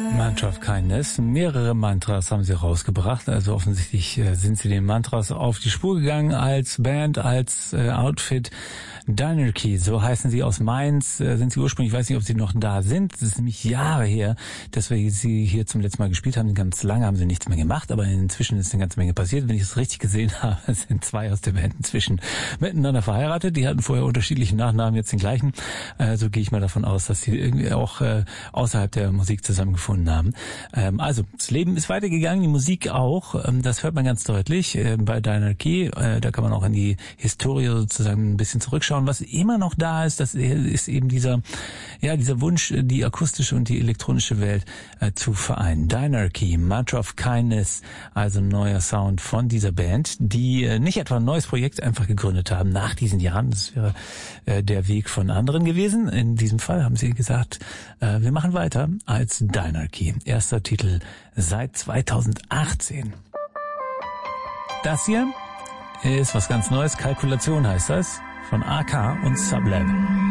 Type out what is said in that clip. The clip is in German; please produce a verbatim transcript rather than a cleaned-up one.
Mantra of Kindness. Mehrere Mantras haben sie rausgebracht. Also offensichtlich äh, sind sie den Mantras auf die Spur gegangen als Band, als äh, Outfit. Dynarchy, so heißen sie, aus Mainz, äh, sind sie ursprünglich. Ich weiß nicht, ob sie noch da sind. Es ist nämlich Jahre her, dass wir sie hier zum letzten Mal gespielt haben. Ganz lange haben sie nichts mehr gemacht, aber inzwischen ist eine ganze Menge passiert. Wenn ich es richtig gesehen habe, sind zwei aus der Band inzwischen miteinander verheiratet. Die hatten vorher unterschiedliche Nachnamen, jetzt den gleichen. Äh, so gehe ich mal davon aus, dass sie irgendwie auch äh, außerhalb der Musik zusammengefunden haben. Ähm, also, das Leben ist weitergegangen, die Musik auch. Ähm, das hört man ganz deutlich äh, bei Dynarchy. Äh, da kann man auch in die Historie sozusagen ein bisschen zurückschauen. Was immer noch da ist, das ist eben dieser, ja, dieser Wunsch, die akustische und die elektronische Welt äh, zu vereinen. Dynarchy, Mantra of Kindness, also ein neuer Sound von dieser Band, die äh, nicht etwa ein neues Projekt einfach gegründet haben nach diesen Jahren. Das wäre äh, der Weg von anderen gewesen. In diesem Fall haben sie gesagt, äh, wir machen weiter als Dynarchy. Erster Titel seit zweitausendachtzehn. Das hier ist was ganz Neues. Kalkulation heißt das. Von A K und Sublab.